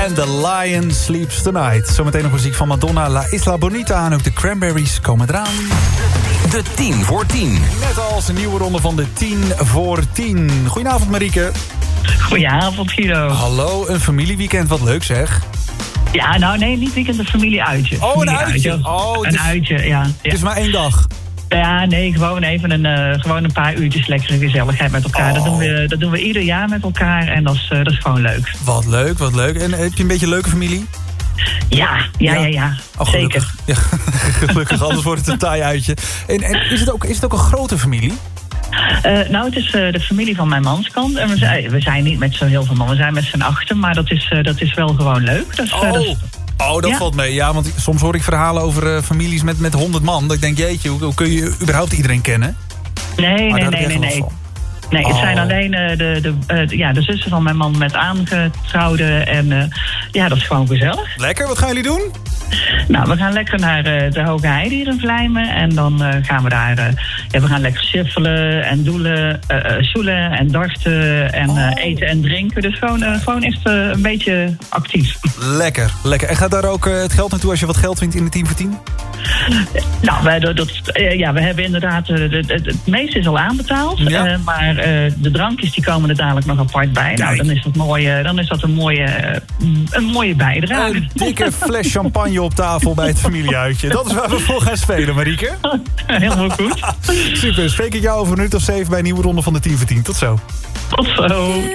And the Lion Sleeps Tonight. Zometeen nog muziek van Madonna, La Isla Bonita en ook de Cranberries komen eraan. De 10 voor 10. Net als een nieuwe ronde van de 10 voor 10. Goedenavond Marieke. Goedenavond Guido. Hallo, een familieweekend, wat leuk zeg. Ja, nou nee, niet weekend, een familieuitje. Oh, een uitje. Oh, een uitje, ja. Het is maar 1 dag. Ja, nee, gewoon even een paar uurtjes lekkere gezelligheid met elkaar. Oh. Dat doen we ieder jaar met elkaar en dat is gewoon leuk. Wat leuk, wat leuk. En heb je een beetje een leuke familie? Ja. Oh, Zeker. Ja, gelukkig, anders wordt het een taai uitje. En is het ook een grote familie? Nou, het is de familie van mijn manskant. En we zijn niet met zo heel veel man, we zijn met z'n 8, maar dat is wel gewoon leuk. Dat valt mee. Ja, want soms hoor ik verhalen over families met 100 man. Dat ik denk, jeetje, hoe kun je überhaupt iedereen kennen? Nee. Nee, het zijn alleen de zussen van mijn man met aangetrouwden. En dat is gewoon gezellig. Lekker, wat gaan jullie doen? Nou, we gaan lekker naar de Hoge Heide hier in Vlijmen. En dan gaan we daar... we gaan lekker schiffelen en doelen, zoelen en darten en eten en drinken. Dus gewoon echt een beetje actief. Lekker. En gaat daar ook het geld naartoe als je wat geld wint in de 10 voor 10? Nou, we hebben inderdaad... Het meeste is al aanbetaald. Ja. Maar de drankjes die komen er dadelijk nog apart bij. Nou, dan is dat een mooie bijdrage. Een dikke fles champagne op tafel bij het familieuitje. Dat is waar we voor gaan spelen, Marieke. Helemaal goed. Super, spreek ik jou over een minuut of 7 bij een nieuwe ronde van de 10 voor 10. Tot zo. Tot zo.